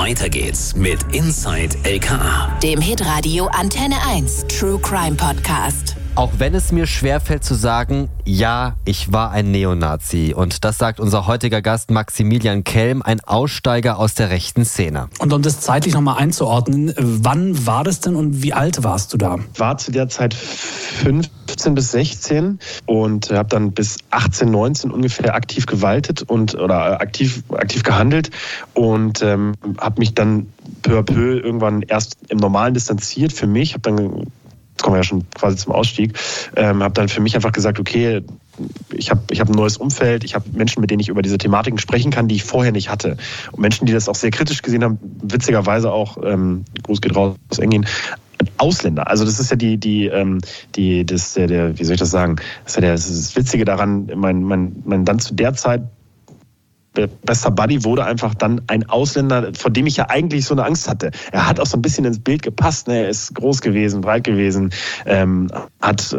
Weiter geht's mit Inside LKA, dem Hitradio Antenne 1 True Crime Podcast. Auch wenn es mir schwerfällt zu sagen, ja, ich war ein Neonazi. Und das sagt unser heutiger Gast Maximilian Kelm, ein Aussteiger aus der rechten Szene. Und um das zeitlich nochmal einzuordnen, wann war das denn und wie alt warst du da? Ich war zu der Zeit 15 bis 16 und habe dann bis 18, 19 ungefähr aktiv gewaltet oder aktiv gehandelt und habe mich dann peu à peu irgendwann erst im Normalen distanziert für mich. Habe dann, jetzt kommen wir ja schon quasi zum Ausstieg, habe dann für mich einfach gesagt, okay, ich hab ein neues Umfeld, ich habe Menschen, mit denen ich über diese Thematiken sprechen kann, die ich vorher nicht hatte. Und Menschen, die das auch sehr kritisch gesehen haben, witzigerweise auch, Gruß geht raus aus Engin, Ausländer. Also das ist ja wie soll ich das sagen? Das ist ja das Witzige daran, mein dann zu der Zeit bester Buddy wurde einfach dann ein Ausländer, vor dem ich ja eigentlich so eine Angst hatte. Er hat auch so ein bisschen ins Bild gepasst. Ne? Er ist groß gewesen, breit gewesen, hat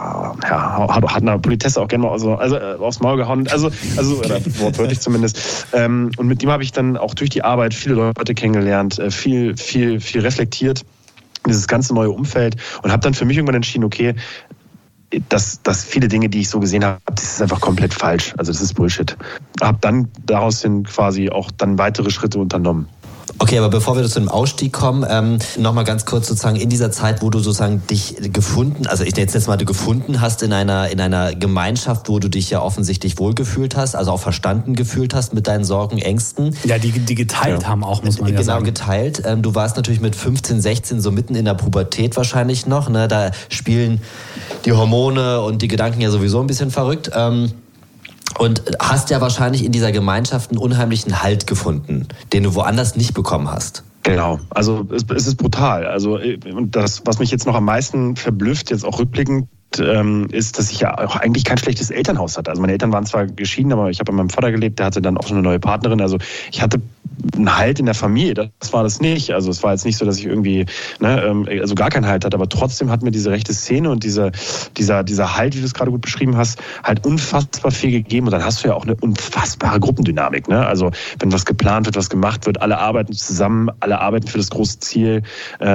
einer Politesse auch gerne mal aufs Maul gehauen, also oder wortwörtlich zumindest. Und mit dem habe ich dann auch durch die Arbeit viele Leute kennengelernt, viel reflektiert, dieses ganze neue Umfeld und habe dann für mich irgendwann entschieden, okay, dass viele Dinge, die ich so gesehen habe, das ist einfach komplett falsch. Also das ist Bullshit. Habe dann daraus hin quasi auch dann weitere Schritte unternommen. Okay, aber bevor wir zu dem Ausstieg kommen, nochmal ganz kurz sozusagen in dieser Zeit, wo du sozusagen dich gefunden, also ich jetzt mal du gefunden hast in einer Gemeinschaft, wo du dich ja offensichtlich wohlgefühlt hast, also auch verstanden gefühlt hast mit deinen Sorgen, Ängsten. Ja, die geteilt haben auch, muss man ja sagen. Genau, geteilt. Du warst natürlich mit 15, 16 so mitten in der Pubertät wahrscheinlich noch, ne? Da spielen die Hormone und die Gedanken ja sowieso ein bisschen verrückt. Und hast ja wahrscheinlich in dieser Gemeinschaft einen unheimlichen Halt gefunden, den du woanders nicht bekommen hast. Genau, also es ist brutal. Also das, was mich jetzt noch am meisten verblüfft, jetzt auch rückblickend, ist, dass ich ja auch eigentlich kein schlechtes Elternhaus hatte. Also meine Eltern waren zwar geschieden, aber ich habe bei meinem Vater gelebt, der hatte dann auch schon eine neue Partnerin. Also ich hatte einen Halt in der Familie, das war das nicht. Also es war jetzt nicht so, dass ich irgendwie also gar keinen Halt hatte, aber trotzdem hat mir diese rechte Szene und dieser Halt, wie du es gerade gut beschrieben hast, halt unfassbar viel gegeben. Und dann hast du ja auch eine unfassbare Gruppendynamik. Ne? Also wenn was geplant wird, was gemacht wird, alle arbeiten zusammen, alle arbeiten für das große Ziel.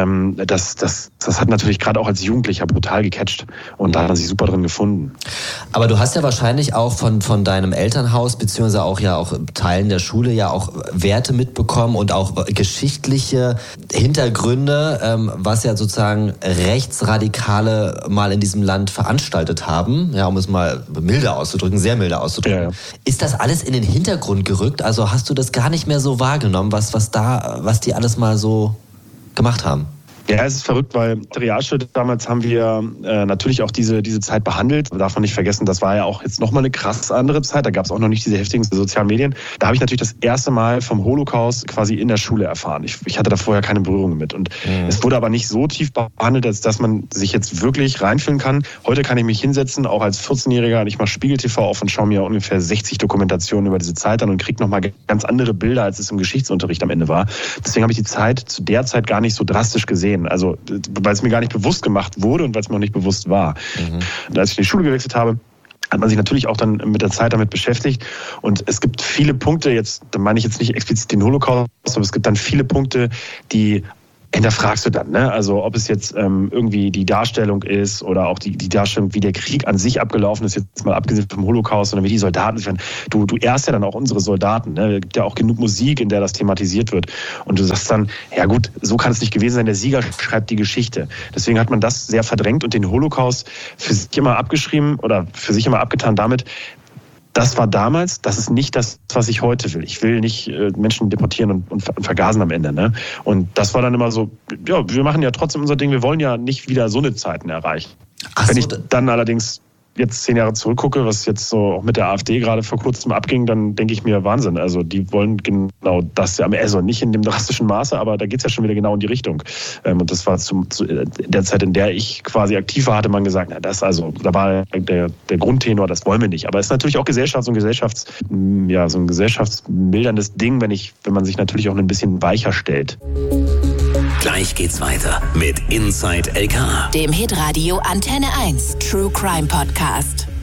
Das hat natürlich gerade auch als Jugendlicher brutal gecatcht. Und da hat man sich super drin gefunden. Aber du hast ja wahrscheinlich auch von deinem Elternhaus, beziehungsweise auch Teilen der Schule ja auch Werte mitbekommen und auch geschichtliche Hintergründe, was ja sozusagen Rechtsradikale mal in diesem Land veranstaltet haben, ja, um es mal milder auszudrücken, sehr milder auszudrücken. Ja. Ist das alles in den Hintergrund gerückt? Also hast du das gar nicht mehr so wahrgenommen, was die alles mal so gemacht haben? Ja, es ist verrückt, weil Triage damals haben wir natürlich auch diese Zeit behandelt. Darf man nicht vergessen, das war ja auch jetzt nochmal eine krass andere Zeit. Da gab es auch noch nicht diese heftigen sozialen Medien. Da habe ich natürlich das erste Mal vom Holocaust quasi in der Schule erfahren. Ich hatte da vorher keine Berührung mit. Und es wurde aber nicht so tief behandelt, als dass man sich jetzt wirklich reinfühlen kann. Heute kann ich mich hinsetzen, auch als 14-Jähriger, und ich mache Spiegel TV auf und schaue mir ungefähr 60 Dokumentationen über diese Zeit an und kriege nochmal ganz andere Bilder, als es im Geschichtsunterricht am Ende war. Deswegen habe ich die Zeit zu der Zeit gar nicht so drastisch gesehen. Also, weil es mir gar nicht bewusst gemacht wurde und weil es mir auch nicht bewusst war. Und als ich in die Schule gewechselt habe, hat man sich natürlich auch dann mit der Zeit damit beschäftigt. Und es gibt viele Punkte, da meine ich jetzt nicht explizit den Holocaust, aber es gibt dann viele Punkte, die hinterfragst du dann, ne? Also ob es jetzt irgendwie die Darstellung ist oder auch die Darstellung, wie der Krieg an sich abgelaufen ist, jetzt mal abgesehen vom Holocaust, sondern wie die Soldaten werden. Du ehrst ja dann auch unsere Soldaten, ne? Es gibt ja auch genug Musik, in der das thematisiert wird. Und du sagst dann, ja gut, so kann es nicht gewesen sein, der Sieger schreibt die Geschichte. Deswegen hat man das sehr verdrängt und den Holocaust für sich immer abgeschrieben oder für sich immer abgetan damit, das war damals, das ist nicht das, was ich heute will. Ich will nicht Menschen deportieren und vergasen am Ende. Ne? Und das war dann immer so, ja, wir machen ja trotzdem unser Ding, wir wollen ja nicht wieder so eine Zeiten erreichen. Wenn ich dann allerdings jetzt 10 Jahre zurückgucke, was jetzt so auch mit der AfD gerade vor kurzem abging, dann denke ich mir, Wahnsinn. Also die wollen genau das, also nicht in dem drastischen Maße, aber da geht es ja schon wieder genau in die Richtung. Und das war zu der Zeit, in der ich quasi aktiv war, hatte man gesagt, da war der Grundtenor, das wollen wir nicht. Aber es ist natürlich auch so ein gesellschaftsmilderndes Ding, wenn man sich natürlich auch ein bisschen weicher stellt. Gleich geht's weiter mit Inside LKA, dem Hitradio Antenne 1 True Crime Podcast.